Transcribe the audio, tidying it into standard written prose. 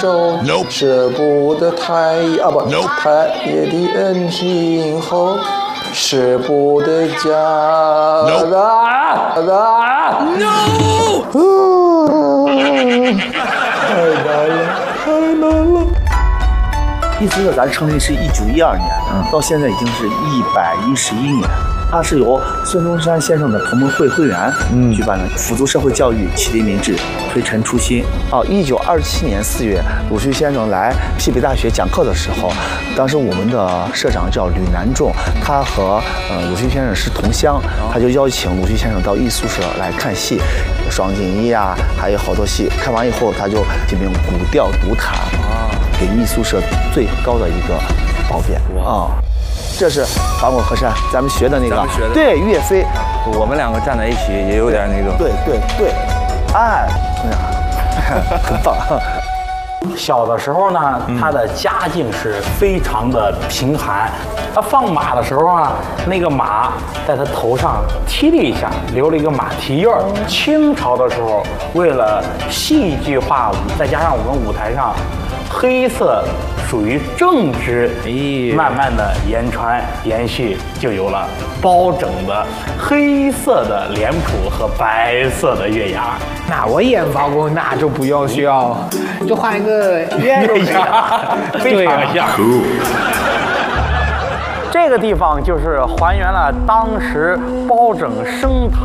舟，舍不得太爷的恩情厚，舍不得家。太难了。 艺术社咱成立是1912年，到现在已经是111年。它是由孙中山先生的同盟会会员举办的，辅助社会教育，启迪民智，推陈出新。1927年4月，鲁迅先生来西北大学讲课的时候，当时我们的社长叫吕南仲，他和鲁迅先生是同乡，他就邀请鲁迅先生到艺术社来看戏，双锦衣啊，还有好多戏。看完以后，他就进行古调独弹，给艺术社最高的一个褒贬啊。这是花果河山，咱们学的那个，对，岳飞， 我们两个站在一起也有点那种， 对，哎，很棒。 小的时候呢，他的家境是非常的贫寒。他放马的时候啊，那个马在他头上踢了一下，留了一个马蹄印儿。清朝的时候，为了戏剧化，再加上我们舞台上黑色属于正直，慢慢的言传延续，就有了包拯的黑色的脸谱和白色的月牙。 那我研发过，那就不用需要，就换一个圆就可以了， 非常像。这个地方就是还原了当时包拯升堂